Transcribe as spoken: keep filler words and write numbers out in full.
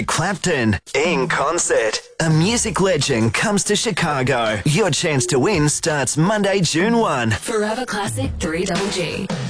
Eric Clapton in concert. A music legend comes to Chicago. Your chance to win starts Monday, June first. Forever Classic three G.